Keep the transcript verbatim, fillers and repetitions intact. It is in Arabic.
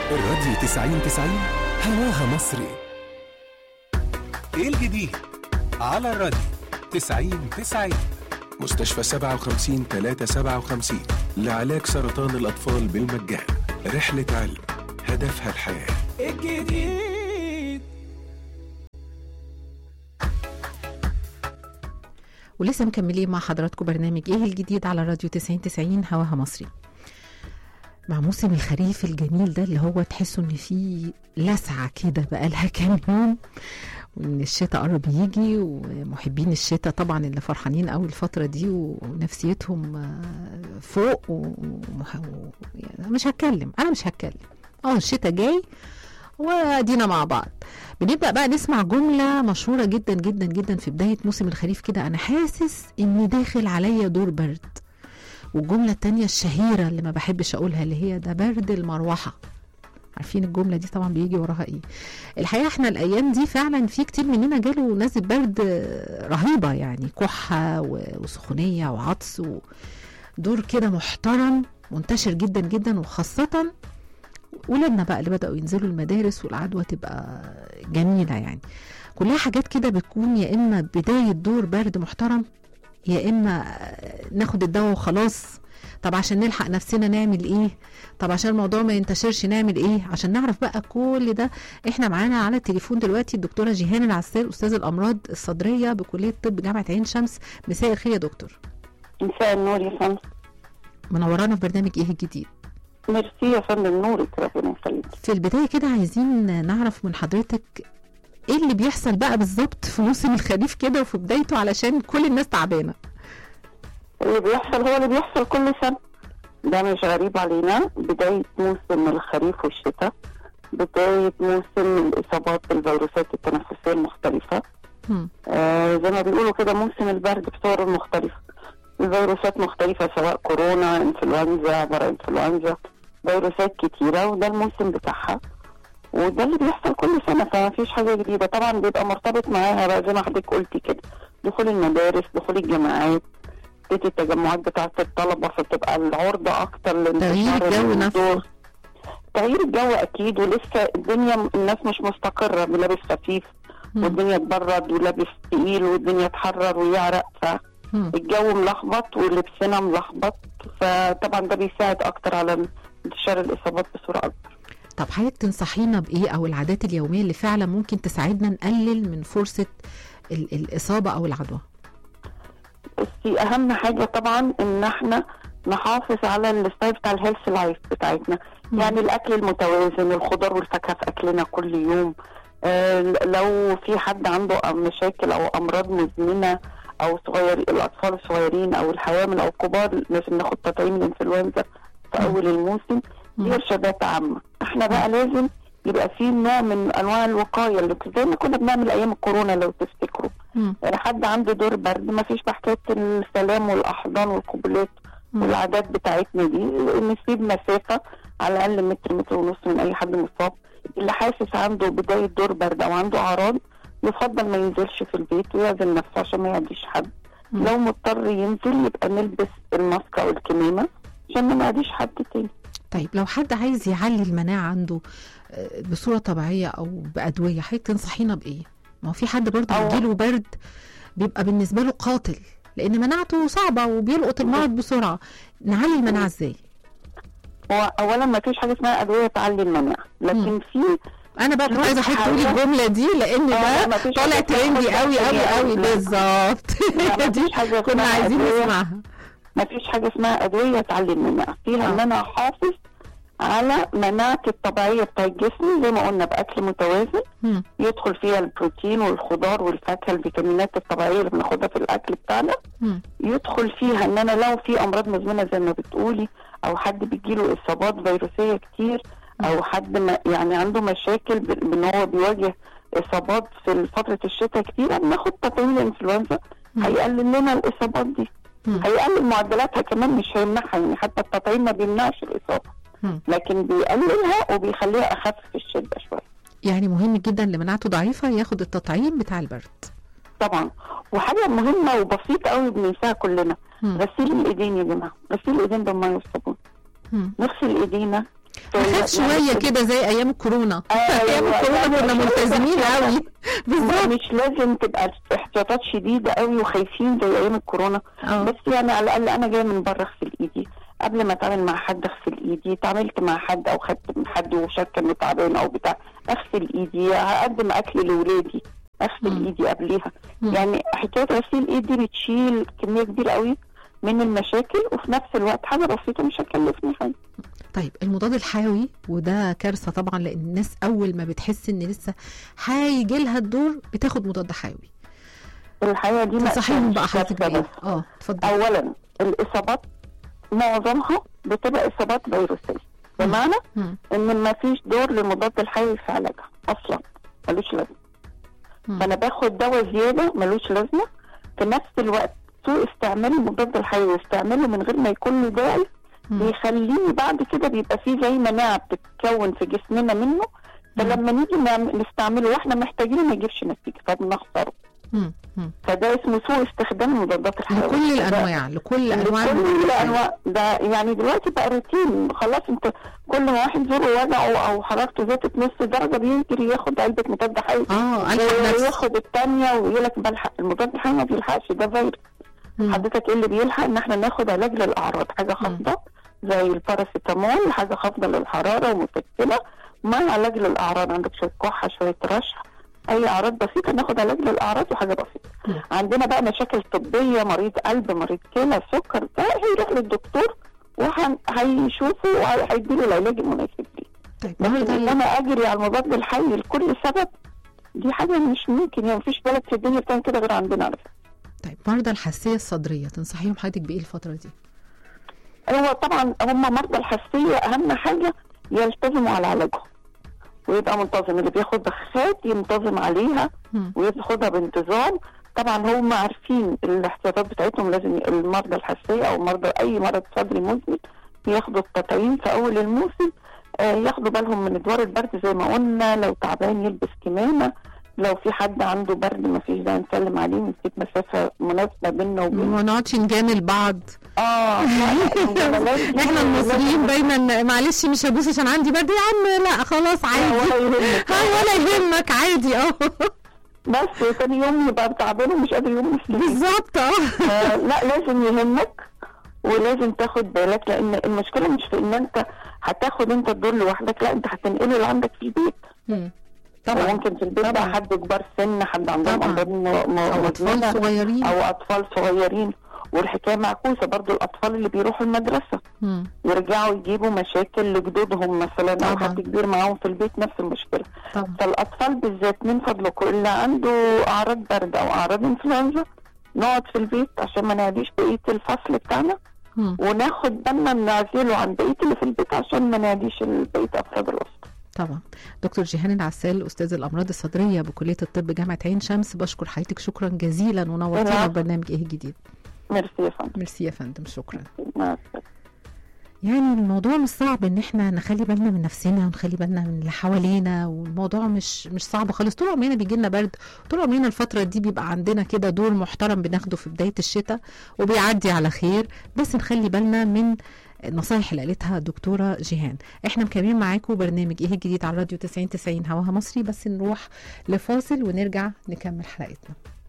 الراديو تسعين تسعين هواها مصري. ايه الجديد على الراديو تسعين تسعين؟ مستشفى سبعة وخمسين ثلاثة سبعة وخمسين لعلاج سرطان الأطفال بالمجان. رحلة علم هدفها الحياة. الجديد. ولسه مكملين مع حضراتكم برنامج ايه الجديد على الراديو تسعين تسعين هواها مصري، مع موسم الخريف الجميل ده اللي هو تحسوا ان فيه لسعة كده بقالها كام يوم، وان الشتاء قرب يجي، ومحبين الشتاء طبعا اللي فرحانين قوي الفترة دي ونفسيتهم فوق ومح... يعني مش هتكلم انا مش هتكلم اه الشتاء جاي وادينا مع بعض. بنبدأ بقى نسمع جملة مشهورة جدا جدا جدا في بداية موسم الخريف كده: انا حاسس اني داخل عليا دور برد. والجملة التانية الشهيرة اللي ما بحبش اقولها اللي هي ده برد المروحة. عارفين الجملة دي طبعا بيجي وراها ايه؟ الحقيقة احنا الايام دي فعلا في كتير مننا جاله نزلة برد رهيبة، يعني كحة وسخونية وعطس ودور كده محترم منتشر جدا جدا، وخاصة ولادنا بقى اللي بدأوا ينزلوا المدارس والعدوى تبقى جميلة. يعني كلها حاجات كده بتكون يا إما بداية دور برد محترم، يا إما ناخد الدواء وخلاص. طب عشان نلحق نفسنا نعمل إيه؟ طب عشان الموضوع ما ينتشرش نعمل إيه؟ عشان نعرف بقى كل ده احنا معانا على التليفون دلوقتي الدكتورة جيهان العسال، أستاذ الأمراض الصدرية بكلية طب جامعة عين شمس. مساء الخير يا دكتور. مساء النور يا فندم. منورانا في برنامج إيه الجديد. ميرسي يا فندم، نورك ربنا يخليك. في البداية كده عايزين نعرف من حضرتك ايه اللي بيحصل بقى بالظبط في موسم الخريف كده وفي بدايته، علشان كل الناس تعبانة. اللي بيحصل هو اللي بيحصل كل سنة، ده مش غريب علينا. بداية موسم الخريف والشتاء، بداية موسم الإصابات بالفيروسات التنفسية المختلفة. آه زي ما بيقولوا كده موسم البرد بصوره مختلفة، الفيروسات مختلفة سواء كورونا، انفلونزا، برا انفلونزا، فيروسات كتيرة، وده الموسم بتاعها، وده اللي بيحصل كل سنة، فما فيش حاجة جديدة. طبعا بيبقى مرتبط معاها بقى زي ما حضرتك قلتي كده دخول المدارس، دخول الجامعات، تيجي التجمعات بتاعة الطلبة، فبتبقى العرضة أكتر لانتشار الجو نفسه. تغيير الجو أكيد، ولسه الدنيا الناس مش مستقرة بلابس خفيف، والدنيا تبرد ولابس تقيل، والدنيا تحرر ويعرق، ف الجو ملخبط ولبسنا ملخبط، فطبعا ده بيساعد اكتر على انتشار الاصابات بصوره اكبر. طب حضرتك تنصحينا بايه او العادات اليوميه اللي فعلا ممكن تساعدنا نقلل من فرصه الاصابه او العدوى؟ بس اهم حاجه طبعا ان احنا نحافظ على الستايل بتاع الهيلث لايف بتاعتنا، م. يعني الاكل المتوازن، الخضار والفاكهه في اكلنا كل يوم. آه لو في حد عنده مشاكل او امراض مزمنه او صغير، الاطفال الصغيرين او الحوامل او الكبار، لازم ناخد تطعيم الانفلونزا في اول الموسم. دي ارشادات عامه. احنا بقى لازم يبقى في نوع من انواع الوقايه اللي زي ما كنا بنعمل ايام الكورونا لو تفتكروا. يعني حد عنده دور برد ما فيش بحكايه السلام والاحضان والقبلات والعادات بتاعتنا دي، نسيب مسافه على الاقل متر متر ونص من اي حد مصاب. اللي حاسس عنده بدايه دور برد او عنده اعراض يفضل ما ينزلش في البيت ويعزل نفسه عشان ما يعديش حد. م. لو مضطر ينزل يبقى نلبس الماسك او الكمامه عشان ما يعديش حد تاني. طيب لو حد عايز يعلي المناعه عنده بصوره طبيعيه او بادويه، حضرتك تنصحينا بايه؟ ما هو في حد برضه بيجيله برد بيبقى بالنسبه له قاتل لان مناعته صعبه وبيلقط المرض بسرعه، نعلي المناعه ازاي؟ هو اولا ما فيش حاجه اسمها ادويه تعلي المناعه، لكن م. في انا بقى كنت عايزه حضرتك تقولي الجمله دي لان ده طالع ترندي قوي قوي قوي. بالظبط دي كنا عايزين نسمعها. ما فيش حاجه اسمها ادويه تعلي المناعه، فيها آه. ان انا احافظ على مناعتي الطبيعيه بتاع الجسم زي ما قلنا باكل متوازن، م. يدخل فيها البروتين والخضار والفاكهه، الفيتامينات الطبيعيه اللي بناخدها في الاكل بتاعنا. م. يدخل فيها ان انا لو في امراض مزمنه زي ما بتقولي، او حد بيجيله اصابات فيروسيه كتير، او حد ما يعني عنده مشاكل بان هو بيواجه اصابات في فتره الشتاء كتير، بناخد تطعيم الانفلونزا هيقلل لنا الاصابات دي، م. هيقلل معدلاتها كمان مش هيمنعها، يعني حتى التطعيم ما بيمنعش الاصابه، م. لكن بيقللها وبيخليها اخف في الشده شويه. يعني مهم جدا اللي مناعته ضعيفه ياخد التطعيم بتاع البرد. طبعا. وحاجه مهمه وبسيطه قوي بننساها كلنا، غسيل الايدين يا جماعه، غسيل الايدين بالميه والصابون. نغسل ايدينا اخف شويه كده زي ايام الكورونا. ايام الكورونا كنا ملتزمين قوي. بالظبط، مش لازم تبقى احتياطات شديده قوي وخايفين زي ايام الكورونا. أوه. بس يعني على الاقل انا جايه من بره اغسل ايدي قبل ما اتعامل مع حد، اغسل ايدي، اتعاملت مع حد او خدت من حد وشك انه تعبان او بتاع، اغسل ايدي، هقدم اكل لاولادي اغسل ايدي قبليها. مم. يعني حكايه غسيل ايدي بتشيل كميه كبيره قوي من المشاكل، وفي نفس الوقت حاجه بسيطه مش هتكلفني حاجه. طيب المضاد الحيوي وده كارثه طبعا، لان الناس اول ما بتحس ان لسه هيجي لها الدور بتاخد مضاد حيوي. الحقيقه دي صحيح بقى حضرتك بايه؟ اه اتفضل. اولا الاصابات معظمها بتبقى اصابات فيروسيه، بمعنى مم. ان ما فيش دور للمضاد الحيوي في علاجها اصلا، ملوش لازمه. فانا باخد دواء زياده ملوش لازمه. في نفس الوقت سوء استعمال المضاد الحيوي واستعماله من غير ما يكون له داعي بيخليني بعد كده بيبقى فيه زي مناعه بتتكون في جسمنا منه، فلما نيجي نستعمله واحنا محتاجينه ما يجيبش نتيجه فبنخسره. فده اسمه سوء استخدام المضادات الحيويه لكل الانواع. لكل انواع لكل الانواع ده يعني دلوقتي بقى روتين خلاص. انت كل ما واحد زوره وجعه او حرارته زادت نص درجه بيجري ياخد علبه مضاد حيوي، اه وياخد الثانيه ويقول لك بلحق. المضاد الحيوي ما بيلحقش، ده فيروس. حضرتك ايه اللي بيلحق؟ ان احنا ناخد علاج للاعراض، حاجه خاصه زي الباراسيتامول، حاجه خاصه للحراره ومسكنه، مع علاج للاعراض. عندك شويه كحه، شويه رشح، اي اعراض بسيطه ناخد علاج للاعراض وحاجه بسيطه. م. عندنا بقى مشاكل طبيه، مريض قلب، مريض كلى، سكر، ده هيروح للدكتور وهيشوفه وهيديله العلاج المناسب ليه. طيب بس ان انا اجري على المضاد الحيوي لكل سبب دي حاجه مش ممكن، يعني مفيش بلد في الدنيا بتعمل كده غير عندنا على فكره. طيب مرضى الحساسيه الصدريه تنصحيهم حضرتك بايه الفتره دي؟ هو طبعا هم مرضى الحساسيه اهم حاجه يلتزموا على علاجهم ويبقى منتظم. اللي بياخد بخاخات ينتظم عليها وياخدها بانتظام. طبعا هم عارفين الاحتياطات بتاعتهم. لازم المرضى الحساسيه او مرضى اي مرض صدري مزمن ياخدوا التطعيم في اول الموسم، آه ياخدوا بالهم من ادوار البرد زي ما قلنا. لو تعبان يلبس كمامه، لو في حد عنده برد ما فيش داعي نسلم عليه، نسيب مسافه مناسبه بيننا وبينه، ما نقعدش نجامل بعض. اه احنا المصريين دايما معلش مش هبوس عشان عندي برد يا عم، لا خلاص عادي ولا يهمك عادي. اه بس تاني يوم يبقى تعبان ومش قادر يقوم. بالظبط. اه لا لازم يهمك ولازم تاخد بالك، لان المشكله مش في ان انت هتاخد انت الدور لوحدك، لا انت هتنقله اللي عندك في البيت. امم طبعا ممكن في البيت بقى حد كبار سن، حد عندهم امراض او اطفال صغيرين او اطفال صغيرين. والحكايه معكوسه برضو، الاطفال اللي بيروحوا المدرسه مم. يرجعوا يجيبوا مشاكل لجدودهم مثلا او حد كبير معاهم في البيت نفس المشكله. طبعا. فالاطفال بالذات من فضلكم اللي عنده اعراض برد او اعراض انفلونزا نقعد في البيت عشان ما نعديش بقيه الفصل بتاعنا، مم. وناخد بالنا نعزله عن بقيه اللي في البيت عشان ما نعديش بقيه افراد الاسره. طبعا. دكتور جيهان العسال استاذ الامراض الصدريه بكليه الطب جامعه عين شمس، بشكر حضرتك شكرا جزيلا ونورتينا في برنامج ايه الجديد. ميرسي يا فندم. ميرسي يا فندم، شكرا. مع يعني الموضوع مش صعب ان احنا نخلي بالنا من نفسنا ونخلي بالنا من اللي حوالينا، والموضوع مش مش صعب خالص. طول عمرنا بيجي لنا برد، طول عمرنا الفتره دي بيبقى عندنا كده دور محترم بناخده في بدايه الشتاء وبيعدي على خير، بس نخلي بالنا من النصايح اللي قالتها الدكتوره جيهان. احنا مكملين معاكم برنامج ايه الجديد على الراديو تسعين تسعين هواها مصري، بس نروح لفاصل ونرجع نكمل حلقتنا.